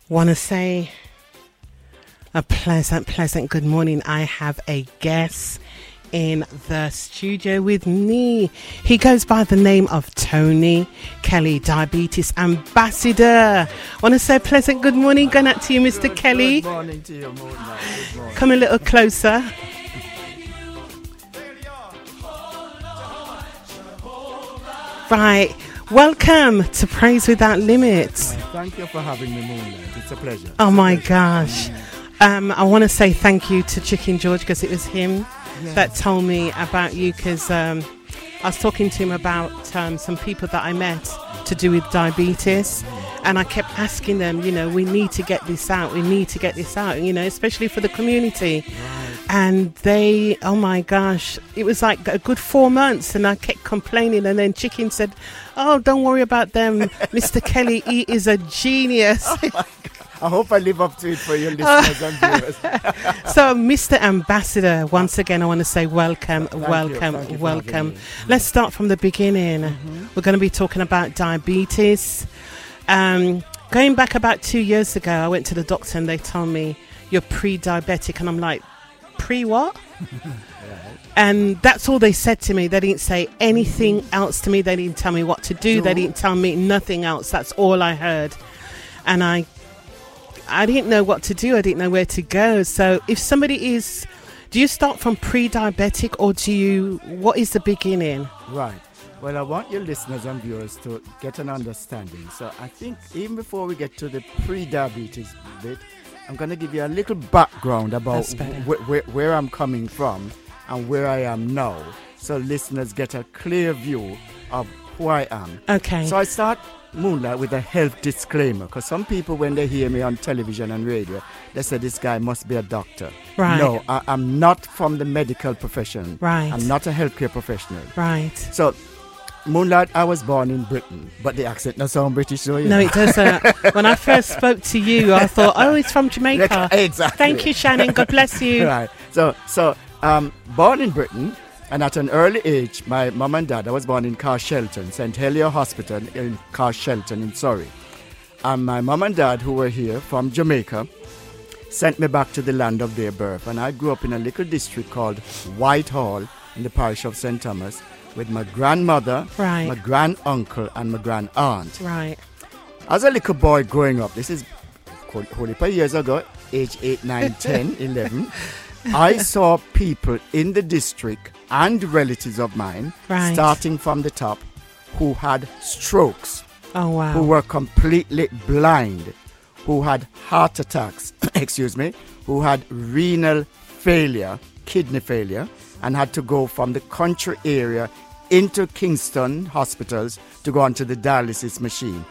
Want to say a pleasant good morning. I have a guest in the studio with me. He goes by the name of Tony Kelly, diabetes ambassador. Want to say pleasant good morning. Going out to you, Mr. Kelly. Good morning to you, Mona. Good morning. Come a little closer. Right. Welcome to Praise Without Limits. Thank you for having me, Moonlight. It's a pleasure. Oh my gosh. I want to say thank you to Chicken George because it was him that told me about you, because I was talking to him about some people that I met to do with diabetes, and I kept asking them, we need to get this out, especially for the community. And they, oh my gosh, it was like a good 4 months, and I kept complaining, and then Chicken said, oh, don't worry about them, Mr. Kelly, he is a genius. I hope I live up to it for your listeners and viewers. So, Mr. Ambassador, once again, I want to say welcome. Thank you. Let's start from the beginning. We're going to be talking about diabetes. Going back about 2 years ago, I went to the doctor and they told me you're pre-diabetic, and I'm like, pre-what? And that's all they said to me. They didn't say anything else to me. They didn't tell me what to do. They didn't tell me nothing else. That's all I heard. And I didn't know what to do. I didn't know where to go. So if somebody is, do you start from pre-diabetic, or what is the beginning? Right. Well, I want your listeners and viewers to get an understanding. So I think even before we get to the pre-diabetes bit, I'm going to give you a little background about where I'm coming from and where I am now, so listeners get a clear view of who I am. Okay. So I start Moonlight with a health disclaimer, because some people, when they hear me on television and radio, they say this guy must be a doctor. Right. No, I'm not from the medical profession. Right. I'm not a healthcare professional. Right. So, Moonlight, I was born in Britain, but the accent doesn't sound British, so No, it doesn't. When I first spoke to you, I thought, oh, it's from Jamaica. Exactly. Thank you, Shannon. God bless you. Right. So, born in Britain. And at an early age, my mum and dad, I was born in Carshalton, St. Helier Hospital in Carshalton in Surrey. And my mum and dad, who were here from Jamaica, sent me back to the land of their birth. And I grew up in a little district called Whitehall in the parish of St. Thomas with my grandmother, my granduncle, and my grandaunt. Right. As a little boy growing up, this is a whole years ago, age 8, 9, 10, 11, I saw people in the district and relatives of mine, starting from the top, who had strokes, who were completely blind, who had heart attacks, who had renal failure, kidney failure, and had to go from the country area into Kingston hospitals to go onto the dialysis machine.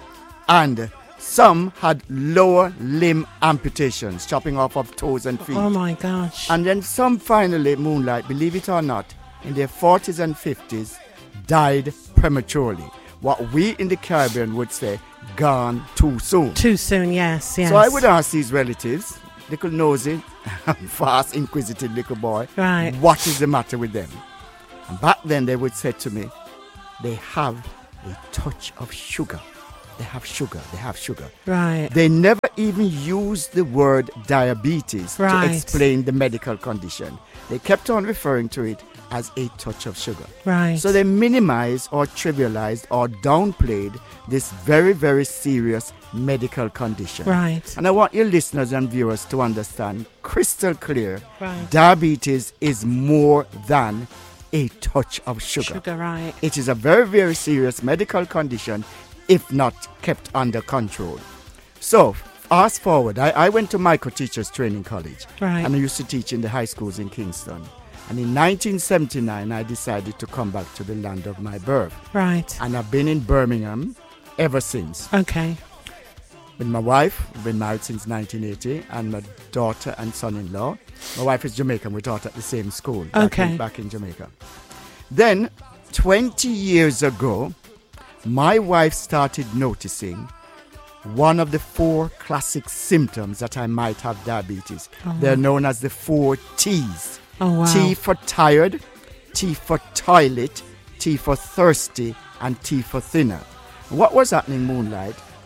And some had lower limb amputations, chopping off of toes and feet. Oh my gosh. And then some finally, Moonlight, believe it or not, in their 40s and 50s, died prematurely. What we in the Caribbean would say, gone too soon. Too soon, yes. So I would ask these relatives, little nosy, fast, inquisitive little boy, what is the matter with them? And back then they would say to me, they have a touch of sugar. They have sugar. Right. They never even used the word diabetes to explain the medical condition. They kept on referring to it as a touch of sugar. Right. So they minimized or trivialized or downplayed this very, very serious medical condition. Right. And I want your listeners and viewers to understand crystal clear, diabetes is more than a touch of sugar. It is a very, very serious medical condition if not kept under control. So, fast forward, I went to Micro Teachers Training College, and I used to teach in the high schools in Kingston. And in 1979, I decided to come back to the land of my birth. Right. And I've been in Birmingham ever since. Okay. With my wife, we've been married since 1980, and my daughter and son-in-law. My wife is Jamaican, we taught at the same school back in Jamaica. Then, 20 years ago, my wife started noticing one of the 4 classic symptoms that I might have diabetes. They're known as the 4 T's. T for tired, T for toilet, T for thirsty, and T for thinner. What was happening, Moonlight?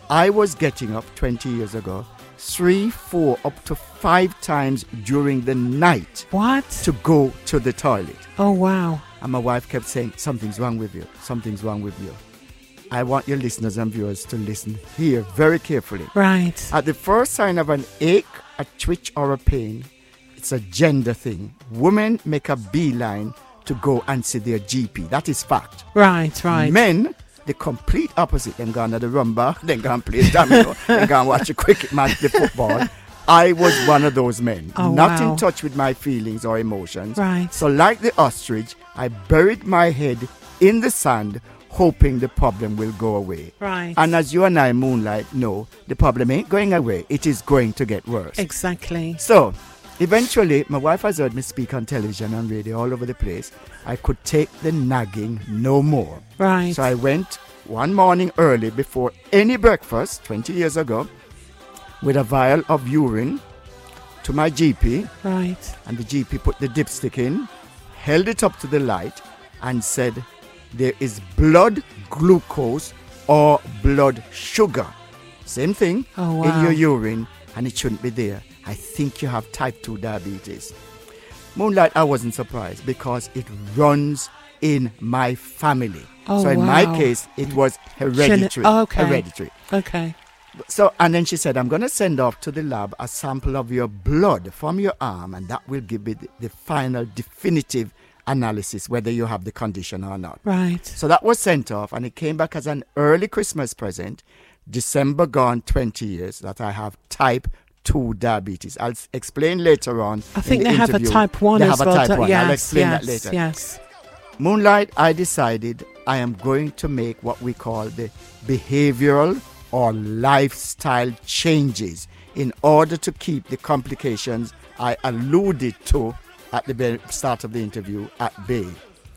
I was getting up 20 years ago 3, 4, up to 5 times during the night What? to go to the toilet. Oh, wow. And my wife kept saying, something's wrong with you. Something's wrong with you. I want your listeners and viewers to listen here very carefully. Right. At the first sign of an ache, a twitch, or a pain, it's a gender thing. Women make a beeline to go and see their GP. That is fact. Right, right. Men, the complete opposite. Them gone to the rumba, then go and play domino, then go and watch a cricket match, the football. I was one of those men, not in touch with my feelings or emotions. Right. So like the ostrich, I buried my head in the sand, hoping the problem will go away. Right. And as you and I, Moonlight, know, the problem ain't going away. It is going to get worse. Exactly. So, eventually, my wife has heard me speak on television and radio all over the place. I could take the nagging no more. Right. So I went one morning early before any breakfast, 20 years ago, with a vial of urine to my GP. Right. And the GP put the dipstick in, held it up to the light, and said, there is blood glucose or blood sugar. Same thing Oh, in wow. your urine, and it shouldn't be there. I think you have type 2 diabetes. Moonlight, I wasn't surprised because it runs in my family. Oh, so in my wow. case, it was hereditary. Okay. Hereditary. Okay. So, and then she said, I'm going to send off to the lab a sample of your blood from your arm, and that will give me the final definitive analysis whether you have the condition or not. Right. So that was sent off, and it came back as an early Christmas present, December gone 20 years, that I have type 2 diabetes. I'll explain later on. I think in the they have a interview. type 1 they as have well. a type 1. Yes, I'll explain yes, that later. Yes. Moonlight, I decided I am going to make what we call the behavioral or lifestyle changes in order to keep the complications I alluded to at the start of the interview at bay.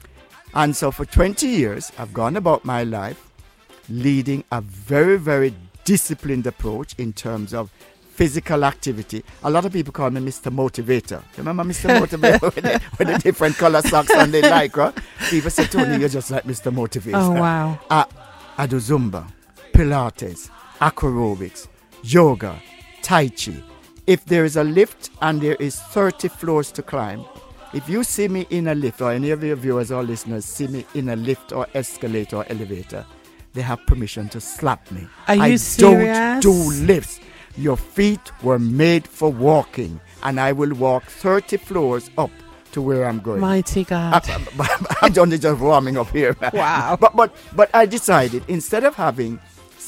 And so for 20 years, I've gone about my life leading a very, very disciplined approach in terms of physical activity. A lot of people call me Mr. Motivator. Remember Mr. Motivator with the different color socks and the lycra? People say, Tony, you're just like Mr. Motivator. Oh, wow. I do Zumba, Pilates, acrobics, yoga, Tai Chi. If there is a lift and there is 30 floors to climb, if you see me in a lift, or any of your viewers or listeners see me in a lift or escalator or elevator, they have permission to slap me. Are you I serious? don't do lifts. Your feet were made for walking, and I will walk 30 floors up to where I'm going. Mighty God. I'm only just warming up here. Wow. But I decided, instead of having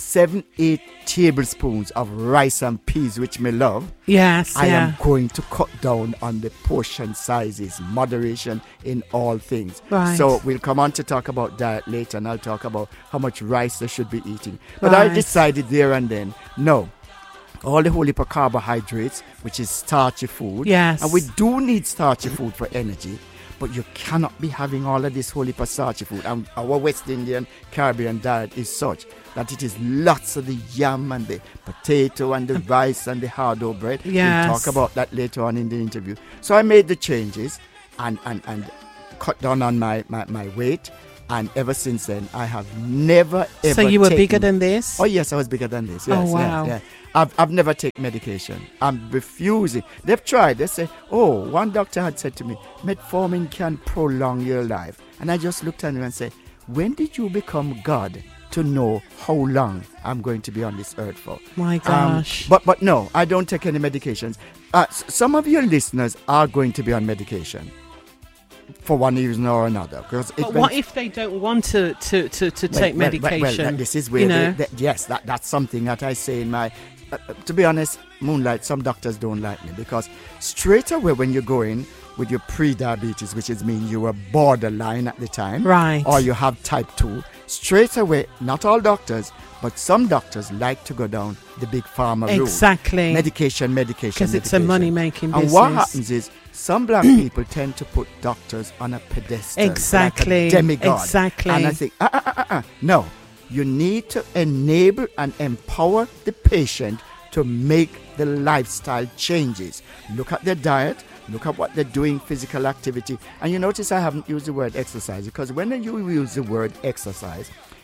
7-8 tablespoons of rice and peas, which me love, Yes, I yeah. am going to cut down on the portion sizes, moderation in all things. Right. So we'll come on to talk about diet later, and I'll talk about how much rice they should be eating. But I Right. decided there and then, no, all the whole heap of carbohydrates, which is starchy food. Yes. And we do need starchy food for energy, but you cannot be having all of this whole heap of starchy food. And our West Indian Caribbean diet is such that it is lots of the yam and the potato and the rice and the hard-dough bread. Yes. We'll talk about that later on in the interview. So I made the changes and cut down on my weight. And ever since then, I have never ever So you were taken- bigger than this? Oh, yes, I was bigger than this. Yes, Oh, wow. yeah. I've never taken medication. I'm refusing. They've tried. They say, oh, one doctor had said to me, metformin can prolong your life. And I just looked at him and said, when did you become God to know how long I'm going to be on this earth for? My gosh. But no, I don't take any medications. Some of your listeners are going to be on medication for one reason or another. But what if they don't want to take medication? Well, this is where you know? yes, that's something that I say in my. To be honest, Moonlight, some doctors don't like me because straight away when you go in with your pre-diabetes, which is mean you were borderline at the time, Right. or you have type 2, straight away, not all doctors, but some doctors like to go down the big pharma route. Exactly. Medication. Because it's a money-making business. And what happens is some black people tend to put doctors on a pedestal. Exactly. Like a demigod. Exactly. And I think, no. You need to enable and empower the patient to make the lifestyle changes. Look at their diet. Look at what they're doing, physical activity. And you notice I haven't used the word exercise because when you use the word exercise,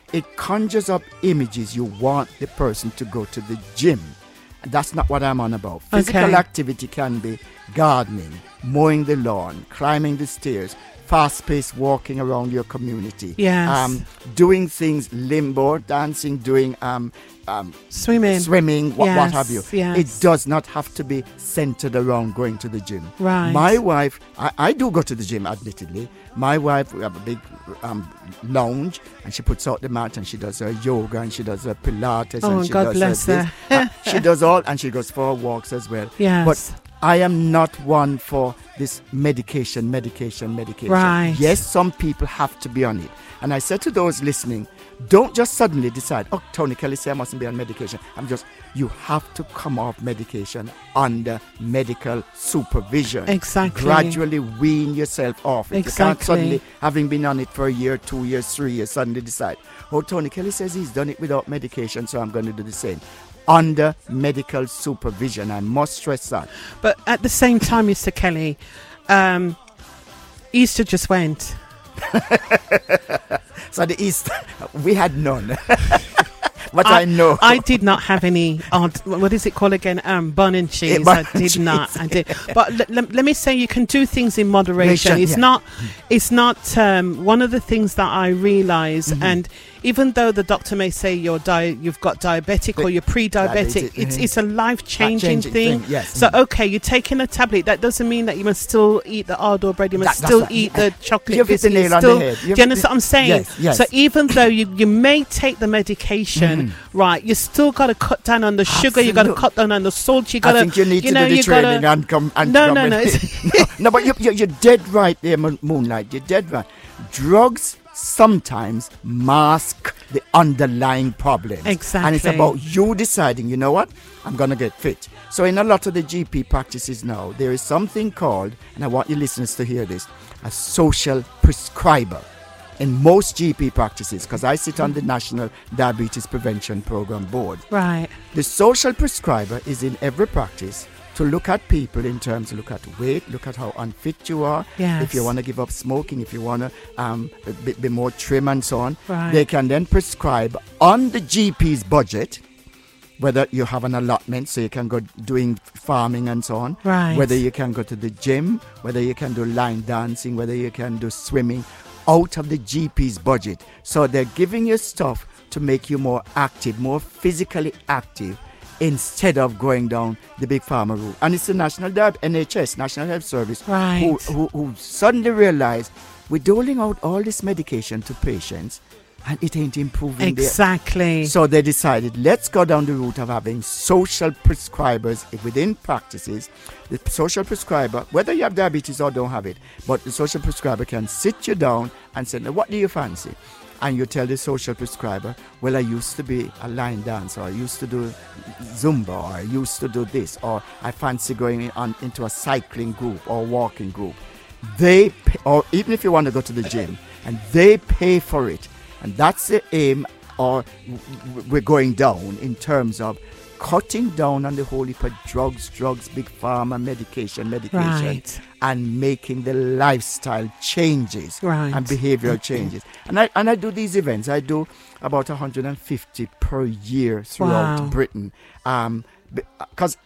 it conjures up images. You want the person to go to the gym. And that's not what I'm on about. Physical activity can be gardening, mowing the lawn, climbing the stairs, fast-paced walking around your community. Yes. Doing things, limbo, dancing, doing swimming, what have you. Yes. It does not have to be centered around going to the gym. Right. My wife, I do go to the gym, admittedly. My wife, we have a big lounge, and she puts out the mat, and she does her yoga, and she does her Pilates, and she God does bless her this. She does all, and she goes for walks as well. Yes. But I am not one for this medication. Right. Yes, some people have to be on it. And I said to those listening, don't just suddenly decide, oh, Tony Kelly said I mustn't be on medication. You have to come off medication under medical supervision. Exactly. Gradually wean yourself off. Exactly. You can't suddenly, having been on it for a year, 2 years, 3 years, suddenly decide, oh, Tony Kelly says he's done it without medication, so I'm going to do the same. Under medical supervision. I must stress that. But at the same time, Mr. Kelly, Easter just went. So the Easter, we had none. But I know. I did not have any, what is it called again? Bun and cheese. Bun I did and not. cheese. I did. But let me say, you can do things in moderation. It's not one of the things that I realize, and even though the doctor may say you've got diabetic or you're pre-diabetic, it's a life-changing thing. Yes. So, okay, you're taking a tablet. That doesn't mean that you must still eat the Ardor bread. You must still eat the chocolate You've hit the nail on the head. Do you understand what I'm saying? Yes. So even though you may take the medication, right, you still got to cut down on the sugar. You got to cut down on the salt. You got to. I think you need to do the training and come. No. No, but you're dead right there, Moonlight. You're dead right. Drugs sometimes mask the underlying problem. Exactly. And it's about you deciding, you know what, I'm going to get fit. So in a lot of the GP practices now, there is something called, and I want your listeners to hear this, a social prescriber. In most GP practices, because I sit on the National Diabetes Prevention Program Board. Right. The social prescriber is in every practice to look at people in terms of look at weight, look at how unfit you are. Yes. If you want to give up smoking, if you want to be more trim and so on. Right. They can then prescribe on the GP's budget, whether you have an allotment so you can go doing farming and so on. Right. Whether you can go to the gym, whether you can do line dancing, whether you can do swimming, out of the GP's budget. So they're giving you stuff to make you more active, more physically active, instead of going down the big pharma route. And it's the NHS, National Health Service, right, who suddenly realized we're doling out all this medication to patients and it ain't improving. Exactly. So they decided, let's go down the route of having social prescribers within practices. The social prescriber, whether you have diabetes or don't have it, but the social prescriber can sit you down and say, now, what do you fancy? And you tell the social prescriber, well, I used to be a line dancer, or I used to do Zumba, or I used to do this, or I fancy going into a cycling group or walking group. They pay, or even if you want to go to the gym, and they pay for it. And that's the aim, or we're going down in terms of cutting down on the whole heap of drugs, big pharma, medication, right, and making the lifestyle changes, right, and behavioral changes. And I do these events. I do about 150 per year throughout Britain. Because